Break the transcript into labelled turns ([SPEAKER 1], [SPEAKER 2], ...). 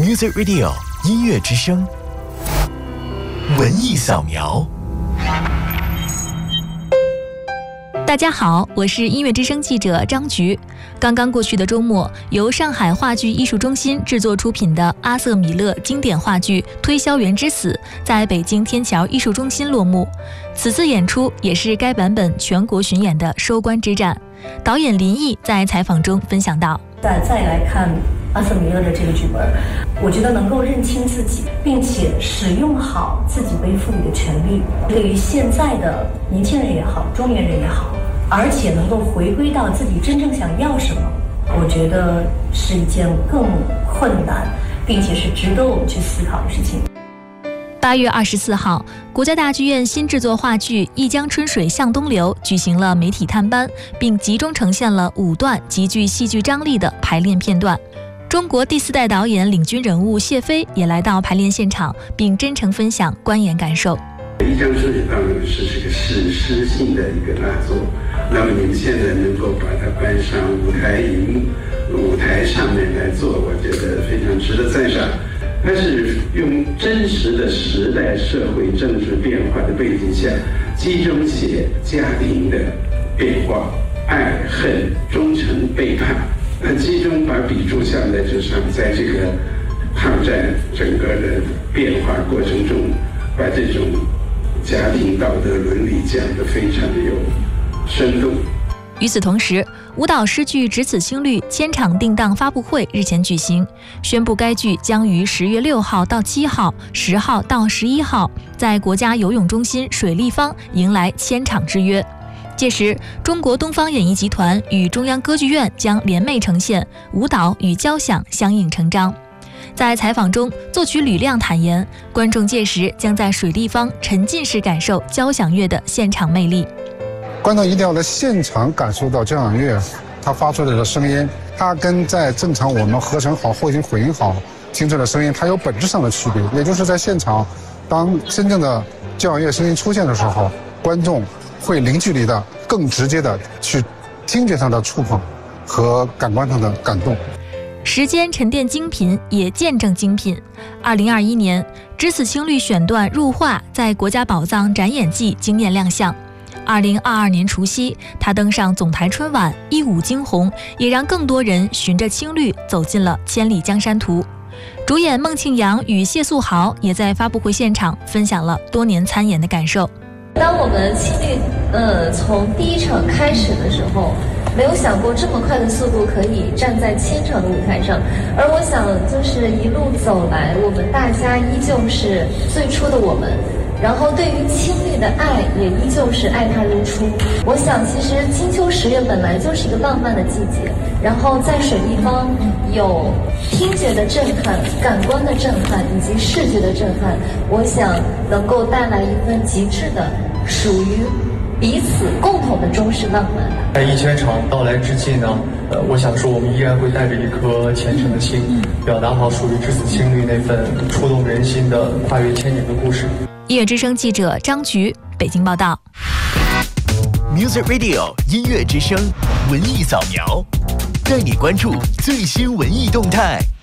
[SPEAKER 1] Music Radio 音乐之声，文艺扫描。
[SPEAKER 2] 大家好，我是音乐之声记者张菊。刚刚过去的周末，由上海话剧艺术中心制作出品的阿瑟·米勒经典话剧《推销员之死》在北京天桥艺术中心落幕。此次演出也是该版本全国巡演的收官之战。导演林毅在采访中分享到：
[SPEAKER 3] 再来看阿瑟·米勒的这个剧本，我觉得能够认清自己，并且使用好自己被赋予的权利，对于现在的年轻人也好，中年人也好，而且能够回归到自己真正想要什么，我觉得是一件更困难，并且是值得我们去思考的事情。
[SPEAKER 2] 8月24号，国家大剧院新制作话剧《一江春水向东流》举行了媒体探班，并集中呈现了5段极具戏剧张力的排练片段。中国第4代导演领军人物谢飞也来到排练现场，并真诚分享观演感受。
[SPEAKER 4] 一江春水当然是个史诗性的一个大作，那么你们现在能够把它搬上舞台上面来做，我觉得非常值得赞赏。它是用真实的时代社会政治变化的背景下，集中写家庭的变化，爱恨忠诚背叛，集中把笔注下来，就像在这个抗战整个的变化过程中，把这种家庭道德伦理讲得非常的有深度。
[SPEAKER 2] 与此同时，舞蹈诗剧《只此青绿》千场定档发布会日前举行，宣布该剧将于10月6号到7号、10号到11号在国家游泳中心水立方迎来千场之约。届时，中国东方演艺集团与中央歌剧院将联袂呈现，舞蹈与交响相映成章。在采访中，作曲吕亮坦言，观众届时将在水立方沉浸式感受交响乐的现场魅力。
[SPEAKER 5] 观众一定要在现场感受到交响乐它发出来的声音，它跟在正常我们合成好、后期混音好听出的声音，它有本质上的区别。也就是在现场，当真正的交响乐声音出现的时候，观众会零距离的、更直接的去听觉上的触碰和感官上的感动。
[SPEAKER 2] 时间沉淀精品，也见证精品。2021年，《只此青绿》选段入画在国家宝藏展演季惊艳亮相。2022年除夕，他登上总台春晚，一舞惊红，也让更多人循着青绿走进了千里江山图。主演孟庆阳与谢素豪也在发布会现场分享了多年参演的感受。
[SPEAKER 6] 当我们青绿从第1场开始的时候，没有想过这么快的速度可以站在千场的舞台上，而我想就是一路走来，我们大家依旧是最初的我们，然后对于青绿的爱也依旧是爱它如初。我想其实金秋10月本来就是一个浪漫的季节，然后在水立方有听觉的震撼、感官的震撼以及视觉的震撼，我想能够带来一份极致的属于彼此共同的中式浪漫。
[SPEAKER 7] 在1000场到来之际呢，我想说我们依然会带着一颗虔诚的心，表达好属于只此青绿那份触动人心的跨越千年的故事。
[SPEAKER 2] 音乐之声记者张菊北京报道。
[SPEAKER 1] Music Radio 音乐之声文艺扫描，带你关注最新文艺动态。